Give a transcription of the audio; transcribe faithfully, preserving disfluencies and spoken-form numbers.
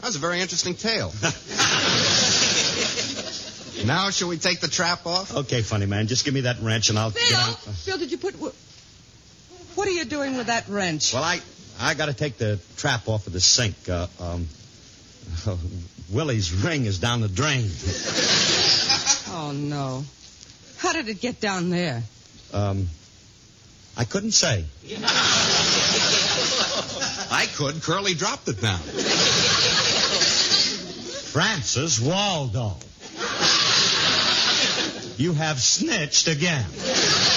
was a very interesting tale. Now, shall we take the trap off? Okay, funny man. Just give me that wrench and I'll Bill! get on. Bill, did you put... What are you doing with that wrench? Well, I I got to take the trap off of the sink. Uh, um, Willie's ring is down the drain. Oh, no. How did it get down there? Um, I couldn't say. I could. Curly dropped it down. Francis Waldo. You have snitched again.